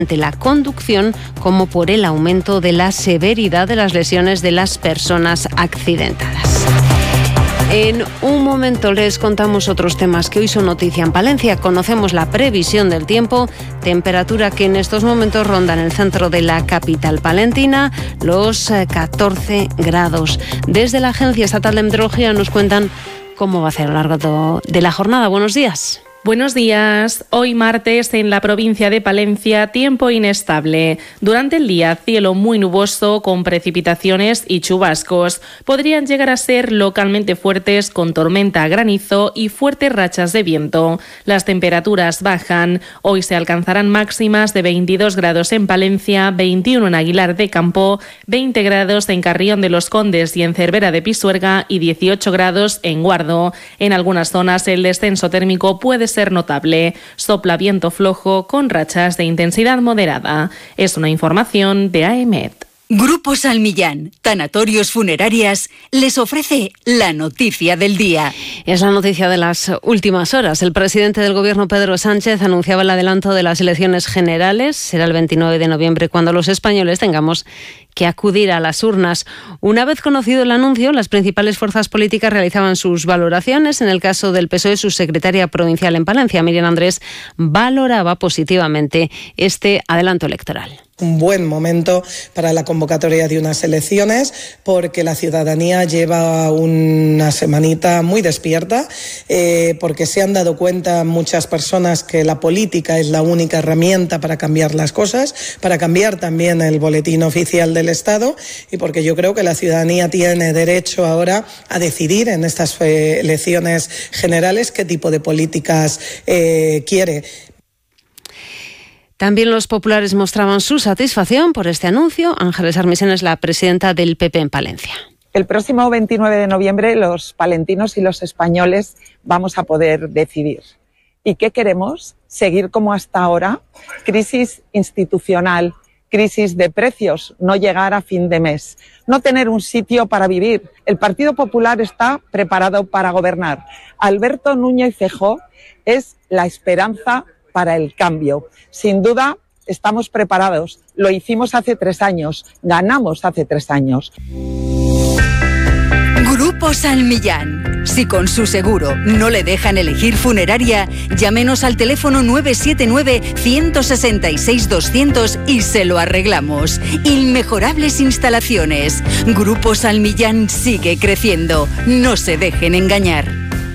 la conducción como por el aumento de la severidad de las lesiones de las personas accidentadas. En un momento les contamos otros temas que hoy son noticia en Palencia. Conocemos la previsión del tiempo, temperatura que en estos momentos ronda en el centro de la capital palentina los 14 grados. Desde la Agencia Estatal de Meteorología nos cuentan cómo va a ser a lo largo de la jornada. Buenos días. Buenos días. Hoy martes en la provincia de Palencia, tiempo inestable. Durante el día, cielo muy nuboso con precipitaciones y chubascos. Podrían llegar a ser localmente fuertes con tormenta, granizo y fuertes rachas de viento. Las temperaturas bajan. Hoy se alcanzarán máximas de 22 grados en Palencia, 21 en Aguilar de Campo, 20 grados en Carrión de los Condes y en Cervera de Pisuerga y 18 grados en Guardo. En algunas zonas el descenso térmico puede ser notable. Sopla viento flojo con rachas de intensidad moderada. Es una información de AEMET. Grupo Salmillán, Tanatorios Funerarias, les ofrece la noticia del día. Es la noticia de las últimas horas. El presidente del Gobierno, Pedro Sánchez, anunciaba el adelanto de las elecciones generales. Será el 29 de noviembre cuando los españoles tengamos que acudir a las urnas. Una vez conocido el anuncio, las principales fuerzas políticas realizaban sus valoraciones. En el caso del PSOE, su secretaria provincial en Palencia, Miriam Andrés, valoraba positivamente este adelanto electoral. Un buen momento para la convocatoria de unas elecciones porque la ciudadanía lleva una semanita muy despierta, porque se han dado cuenta muchas personas que la política es la única herramienta para cambiar las cosas, para cambiar también el boletín oficial del Estado y porque yo creo que la ciudadanía tiene derecho ahora a decidir en estas elecciones generales qué tipo de políticas quiere. También los populares mostraban su satisfacción por este anuncio. Ángeles Armisen es la presidenta del PP en Palencia. El próximo 29 de noviembre los palentinos y los españoles vamos a poder decidir. ¿Y qué queremos? ¿Seguir como hasta ahora? Crisis institucional, crisis de precios, no llegar a fin de mes, no tener un sitio para vivir. El Partido Popular está preparado para gobernar. Alberto Núñez Feijóo es la esperanza para el cambio. Sin duda, estamos preparados. Lo hicimos hace 3 años, ganamos hace 3 años. Grupo Salmillán. Si con su seguro no le dejan elegir funeraria, llámenos al teléfono 979-166-200 y se lo arreglamos. Inmejorables instalaciones. Grupo Salmillán sigue creciendo. No se dejen engañar.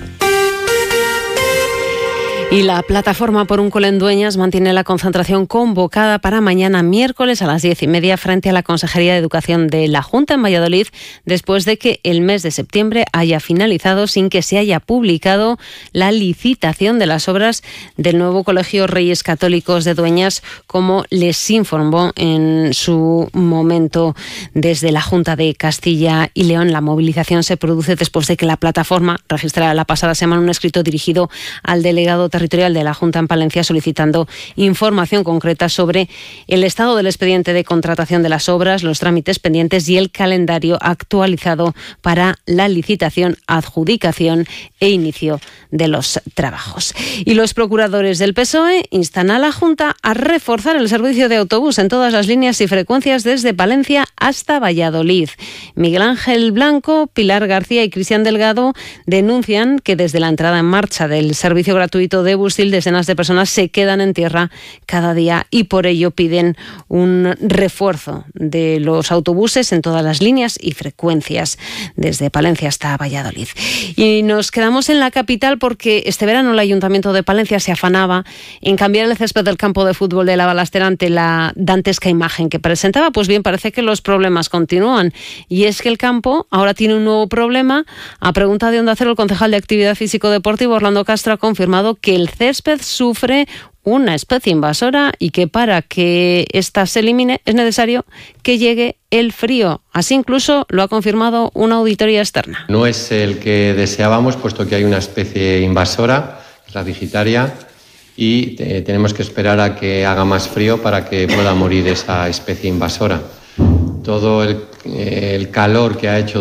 Y la plataforma Por un Cole en Dueñas mantiene la concentración convocada para mañana miércoles a las 10:30 frente a la Consejería de Educación de la Junta en Valladolid, después de que el mes de septiembre haya finalizado sin que se haya publicado la licitación de las obras del nuevo Colegio Reyes Católicos de Dueñas, como les informó en su momento desde la Junta de Castilla y León. La movilización se produce después de que la plataforma registrara la pasada semana un escrito dirigido al delegado territorial de la Junta en Palencia solicitando información concreta sobre el estado del expediente de contratación de las obras, los trámites pendientes y el calendario actualizado para la licitación, adjudicación e inicio de los trabajos. Y los procuradores del PSOE instan a la Junta a reforzar el servicio de autobús en todas las líneas y frecuencias desde Palencia hasta Valladolid. Miguel Ángel Blanco, Pilar García y Cristian Delgado denuncian que desde la entrada en marcha del servicio gratuito de Busil, decenas de personas se quedan en tierra cada día y por ello piden un refuerzo de los autobuses en todas las líneas y frecuencias desde Palencia hasta Valladolid. Y nos quedamos en la capital porque este verano el Ayuntamiento de Palencia se afanaba en cambiar el césped del campo de fútbol de la Balastera ante la dantesca imagen que presentaba. Pues bien, parece que los problemas continúan y es que el campo ahora tiene un nuevo problema. A pregunta de Onda Cero, el concejal de Actividad Físico-Deportiva, Orlando Castro, ha confirmado que el césped sufre una especie invasora y que para que ésta se elimine es necesario que llegue el frío. Así incluso lo ha confirmado una auditoría externa. No es el que deseábamos, puesto que hay una especie invasora, la digitaria, y tenemos que esperar a que haga más frío para que pueda morir esa especie invasora. Todo el calor que ha hecho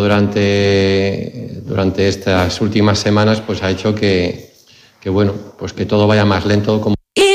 durante estas últimas semanas pues ha hecho que todo vaya más lento como